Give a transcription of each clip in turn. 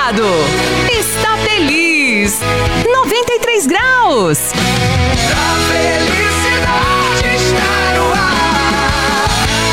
ligado, está feliz. 93 graus. A felicidade está no ar.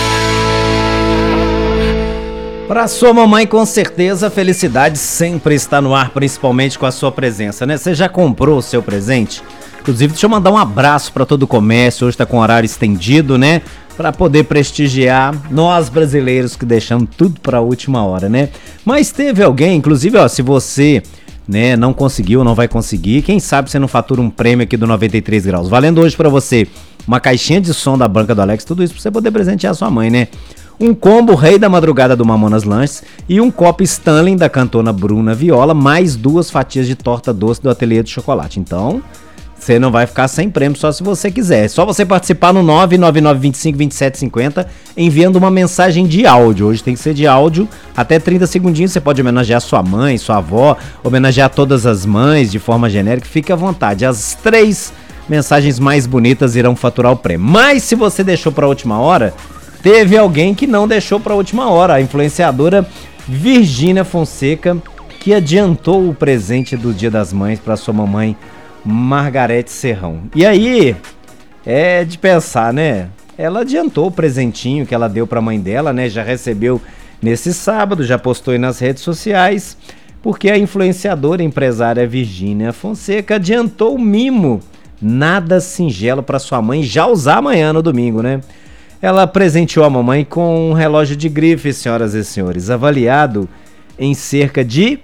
Para sua mamãe, com certeza, a felicidade sempre está no ar, principalmente com a sua presença, né? Você já comprou o seu presente? Inclusive, deixa eu mandar um abraço para todo o comércio, hoje está com horário estendido, né? Para poder prestigiar nós brasileiros que deixamos tudo para a última hora, né? Mas teve alguém, inclusive, ó, se você, né, não conseguiu, não vai conseguir, quem sabe você não fatura um prêmio aqui do 93 graus. Valendo hoje para você uma caixinha de som da Banca do Alex, tudo isso para você poder presentear a sua mãe, né? Um combo Rei da Madrugada do Mamonas Lanches e um copo Stanley da cantora Bruna Viola, mais 2 fatias de torta doce do Ateliê de Chocolate. Então, você não vai ficar sem prêmio só se você quiser. É só você participar no 999252750 enviando uma mensagem de áudio. Hoje tem que ser de áudio, até 30 segundinhos. Você pode homenagear sua mãe, sua avó, homenagear todas as mães de forma genérica. Fique à vontade. As 3 mensagens mais bonitas irão faturar o prêmio. Mas se você deixou para a última hora, teve alguém que não deixou para a última hora. A influenciadora Virgínia Fonseca, que adiantou o presente do Dia das Mães para sua mamãe Margarete Serrão. E aí, é de pensar, né? Ela adiantou o presentinho que ela deu pra mãe dela, né? Já recebeu nesse sábado, já postou aí nas redes sociais, porque a influenciadora empresária Virgínia Fonseca adiantou o mimo nada singelo pra sua mãe já usar amanhã no domingo, né? Ela presenteou a mamãe com um relógio de grife, senhoras e senhores, avaliado em cerca de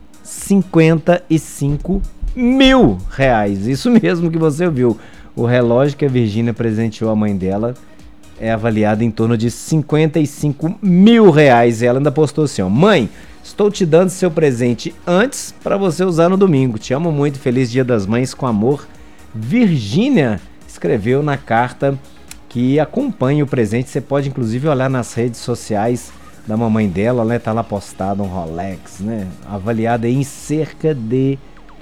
55 mil reais, isso mesmo que você ouviu. O relógio que a Virgínia presenteou a mãe dela é avaliado em torno de 55 mil reais. E ela ainda postou assim, ó: mãe, estou te dando seu presente antes para você usar no domingo. Te amo muito, feliz Dia das Mães, com amor. Virgínia escreveu na carta que acompanha o presente. Você pode inclusive olhar nas redes sociais da mamãe dela, né? Tá lá postado um Rolex, né? Avaliado em cerca de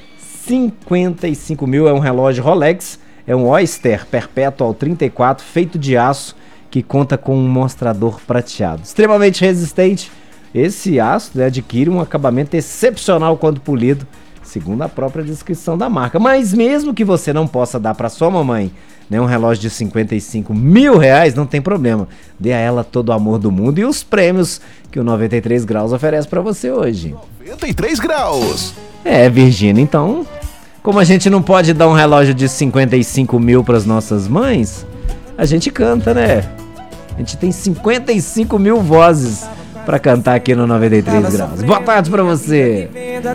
55 mil. É um relógio Rolex, é um Oyster Perpetual 34 feito de aço que conta com um mostrador prateado, extremamente resistente. Esse aço, né, adquire um acabamento excepcional quando polido, segundo a própria descrição da marca. Mas mesmo que você não possa dar para sua mamãe, né, um relógio de 55 mil reais, não tem problema, dê a ela todo o amor do mundo e os prêmios que o 93 graus oferece para você hoje. 93 graus. É, Virgínia, então, como a gente não pode dar um relógio de 55 mil para as nossas mães, a gente canta, né? A gente tem 55 mil vozes para cantar aqui no 93 graus. Boa tarde para você.